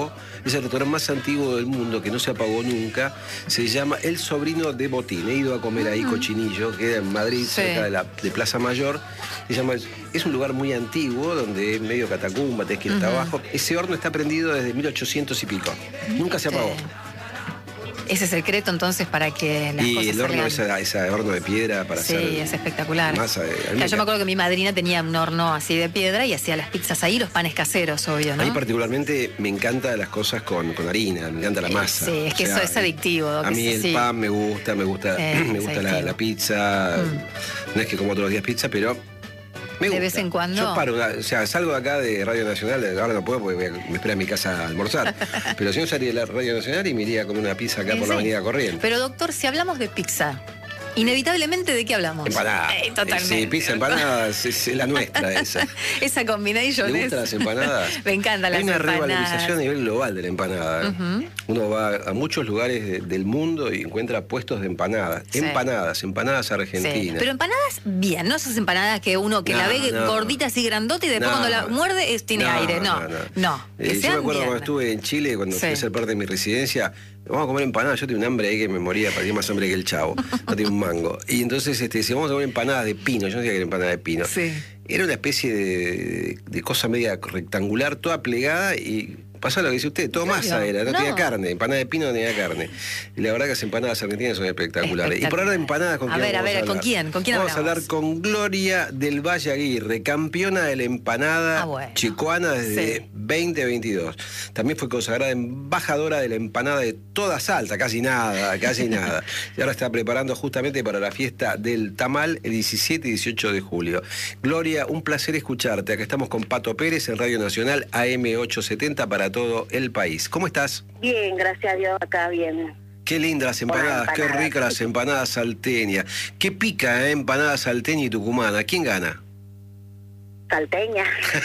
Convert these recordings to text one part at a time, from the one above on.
antiguo, es el restaurante más antiguo del mundo, que no se apagó nunca. Se llama El Sobrino de Botín. He ido a comer ahí cochinillo, queda en Madrid, cerca de Plaza Mayor. Es un lugar muy antiguo, donde es medio catacumba, tenés que ir hasta abajo. Ese horno está prendido desde 1800 y pico. Nunca se apagó. Ese secreto entonces para que las cosas el horno, salgan. ese horno de piedra para hacer. Sí, es espectacular. Masa Yo me acuerdo que mi madrina tenía un horno así de piedra y hacía las pizzas ahí, los panes caseros, obvio, ¿no? A mí particularmente me encantan las cosas con harina, me encanta la masa. Sí, es que eso es adictivo. A mí el pan me gusta la pizza. No es que como todos los días pizza, pero me gusta. De vez en cuando. Yo paro, salgo de acá de Radio Nacional, ahora no puedo porque me espera en mi casa a almorzar. Pero si no salía de la Radio Nacional y me iría a comer una pizza acá por la Avenida Corrientes. Pero doctor, si hablamos de pizza, inevitablemente, ¿de qué hablamos? Empanadas. Totalmente. Sí, pizza, empanadas, es la nuestra esa. Esa combination. ¿Te gustan las empanadas? Me encantan las empanadas. Hay una revalorización a nivel global de la empanada. Uno va a muchos lugares del mundo y encuentra puestos de empanadas. Sí. Empanadas argentinas. Sí. Pero empanadas bien, no esas empanadas que uno la ve gordita así grandota y después cuando la muerde tiene aire. No. Yo me acuerdo cuando estuve en Chile, cuando fui a ser parte de mi residencia, vamos a comer empanadas. Yo tenía un hambre ahí que me moría, parecía más hambre que el Chavo. No tenía un mango. Y entonces decía, vamos a comer empanadas de pino. Yo no sabía que era empanada de pino. Sí. Era una especie de cosa media rectangular, toda plegada y pasó lo que dice usted, todo masa era, no tenía carne, empanada de pino no tenía carne. Y la verdad que las empanadas argentinas son espectaculares. Y por hablar de empanadas, ¿con quién vamos a hablar? ¿Con quién? Vamos a hablar con Gloria del Valle Aguirre, campeona de la empanada chicoana desde 2022. También fue consagrada embajadora de la empanada de toda Salta, casi nada. Y ahora está preparando justamente para la fiesta del tamal el 17 y 18 de julio. Gloria, un placer escucharte. Acá estamos con Pato Pérez en Radio Nacional AM 870 para todo el país. ¿Cómo estás? Bien, gracias a Dios, acá bien. Qué lindas las empanadas, qué ricas las empanadas salteñas. Qué pica, empanada salteña y tucumana. ¿Quién gana? Salteña.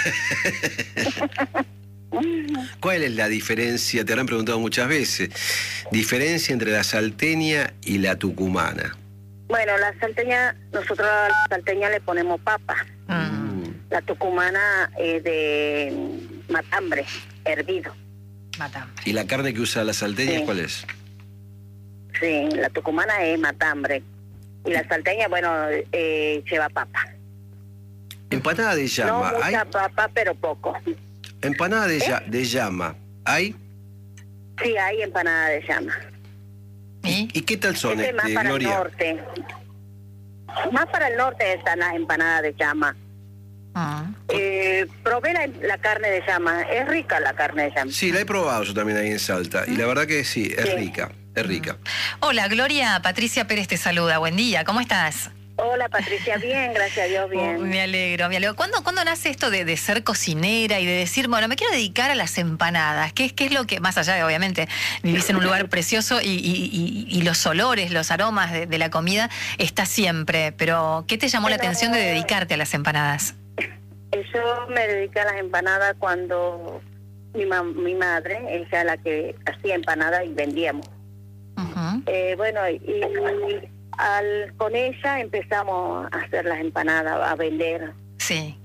¿Cuál es la diferencia? Te habrán preguntado muchas veces. Diferencia entre la salteña y la tucumana. Bueno, la salteña, nosotros a la salteña le ponemos papa. La tucumana es de matambre, hervido. Matambre. ¿Y la carne que usa la salteña cuál es? Sí, la tucumana es matambre. Y la salteña, lleva papa. Empanada de llama. No mucha papa, pero poco. Empanada de llama. ¿Hay? Sí, hay empanada de llama. ¿Y qué tal son, más para Gloria? El norte. Más para el norte están las empanadas de llama. Probé la carne de llama. Es rica la carne de llama. Sí, la he probado yo también ahí en Salta. Y la verdad que sí, es rica. Es rica. Hola, Gloria. Patricia Pérez te saluda. Buen día. ¿Cómo estás? Hola, Patricia. Bien, gracias a Dios, bien. Me alegro. ¿Cuándo nace esto de ser cocinera y de decir, bueno, me quiero dedicar a las empanadas? ¿Qué es lo que, más allá de, obviamente, vivís en un lugar precioso y los olores, los aromas de la comida está siempre, pero ¿qué te llamó la atención de dedicarte a las empanadas? Yo me dediqué a las empanadas cuando mi madre, ella la que hacía empanadas y vendíamos. Con ella empezamos a hacer las empanadas, a vender. Sí.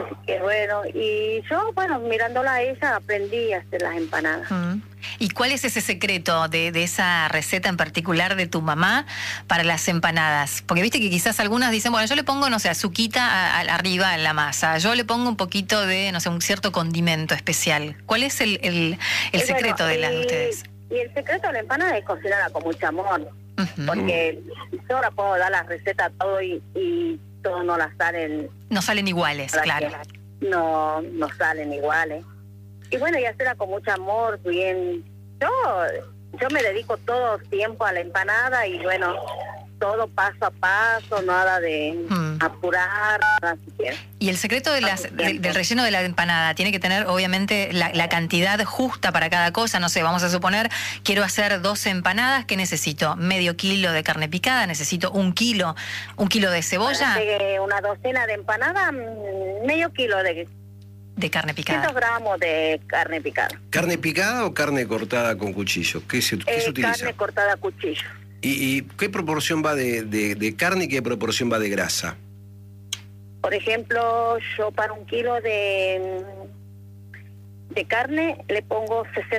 Y yo, mirándola a ella, aprendí a hacer las empanadas. ¿Y cuál es ese secreto de esa receta en particular de tu mamá para las empanadas? Porque viste que quizás algunas dicen, bueno, yo le pongo, no sé, azuquita arriba en la masa, yo le pongo un poquito de, no sé, un cierto condimento especial. ¿Cuál es el secreto de las de ustedes? Y el secreto de la empanada es cocinarla con mucho amor. Porque yo ahora puedo dar las recetas todo y todos no las salen. No salen iguales, claro. No salen iguales. Y y hacerla con mucho amor, bien. Yo me dedico todo tiempo a la empanada y todo paso a paso, nada de apurar, nada siquiera. Y el secreto del relleno de la empanada tiene que tener, obviamente, la cantidad justa para cada cosa. No sé, vamos a suponer, quiero hacer 12 empanadas, ¿qué necesito? Medio kilo de carne picada, necesito un kilo de cebolla. Una docena de empanadas, medio kilo de carne picada. 100 gramos de carne picada. ¿Carne picada o carne cortada con cuchillo? ¿Qué se utiliza? Carne cortada a cuchillo. ¿Y qué proporción va de carne y qué proporción va de grasa? Por ejemplo, yo para un kilo de carne le pongo 60